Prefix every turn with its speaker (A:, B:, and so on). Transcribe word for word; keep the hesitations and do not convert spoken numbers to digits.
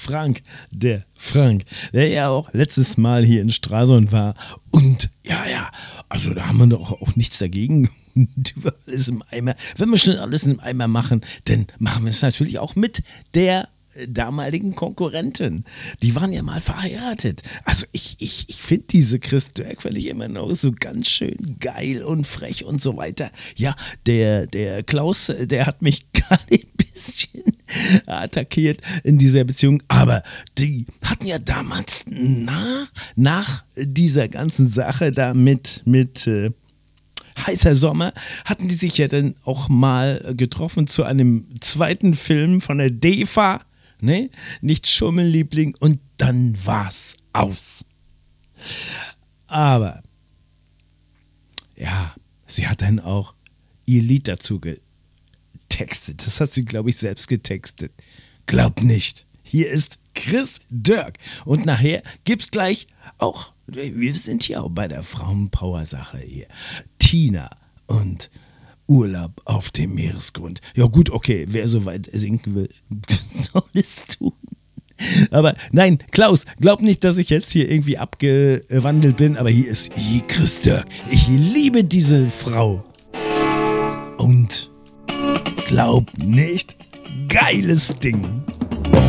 A: Frank, der Frank, der ja auch letztes Mal hier in Stralsund war. Und ja, ja, also da haben wir doch auch nichts dagegen. Alles im Eimer. Wenn wir schon alles im Eimer machen, dann machen wir es natürlich auch mit der damaligen Konkurrentin. Die waren ja mal verheiratet. Also ich, ich, ich finde diese Chris Dörk fand ich immer noch so ganz schön geil und frech und so weiter. Ja, der, der Klaus, der hat mich gerade ein bisschen attackiert in dieser Beziehung, aber die hatten ja damals nach, nach dieser ganzen Sache da mit, mit äh, Heißer Sommer, hatten die sich ja dann auch mal getroffen zu einem zweiten Film von der D E F A, ne? Nicht Schummelliebling, und dann war's aus. Aber, ja, sie hat dann auch ihr Lied dazu getextet. Das hat sie, glaube ich, selbst getextet. Glaubt nicht. Hier ist Chris Dörk. Und nachher gibt's gleich auch, wir sind hier auch bei der Frauenpower-Sache hier, Tina und Urlaub auf dem Meeresgrund. Ja gut, okay, wer so weit sinken will, soll es tun. Aber nein, Klaus, glaub nicht, dass ich jetzt hier irgendwie abgewandelt bin, aber hier ist hier Chris Dörk. Ich liebe diese Frau. Und glaub nicht, geiles Ding.